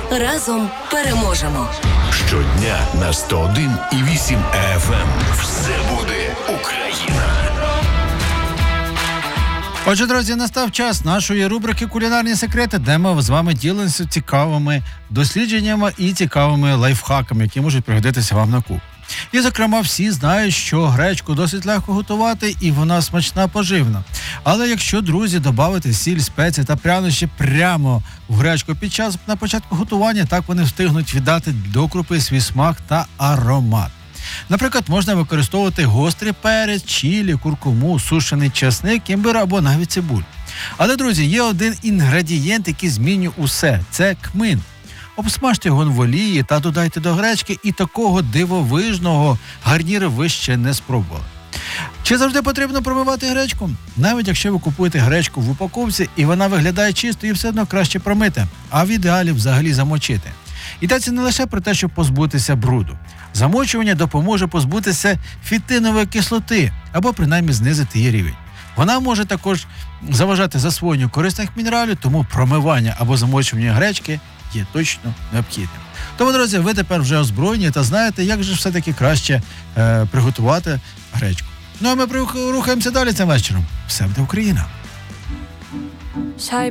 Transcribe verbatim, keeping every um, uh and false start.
Разом переможемо. Щодня на сто один і вісім еф ем. Все буде Україна. Отже, друзі, настав час нашої рубрики «Кулінарні секрети», де ми з вами ділимося цікавими дослідженнями і цікавими лайфхаками, які можуть пригодитися вам на кухні. І, зокрема, всі знають, що гречку досить легко готувати і вона смачна, поживна. Але якщо, друзі, додати сіль, спеції та прянощі прямо в гречку під час на початку готування, так вони встигнуть віддати до крупи свій смак та аромат. Наприклад, можна використовувати гострий перець, чилі, куркуму, сушений чесник, імбир або навіть цибуль. Але, друзі, є один інгредієнт, який змінює усе – це кмин. Обсмажте його в олії та додайте до гречки, і такого дивовижного гарніру ви ще не спробували. Чи завжди потрібно промивати гречку? Навіть якщо ви купуєте гречку в упаковці і вона виглядає чисто, і все одно краще промити, а в ідеалі взагалі замочити. Йдеться не лише про те, щоб позбутися бруду. Замочування допоможе позбутися фітинової кислоти або принаймні знизити її рівень. Вона може також заважати засвоєнню корисних мінералів, тому промивання або замочування гречки є точно необхідним. Тому, друзі, ви тепер вже озброєні та знаєте, як же все-таки краще е, приготувати гречку. Ну а ми рухаємося далі цим вечором. Все буде Україна!